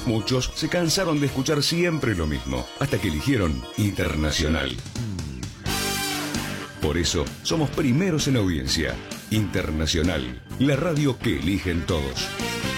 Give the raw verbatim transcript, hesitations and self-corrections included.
Muchos se cansaron de escuchar siempre lo mismo, hasta que eligieron Internacional. Por eso, somos primeros en audiencia. Internacional, la radio que eligen todos.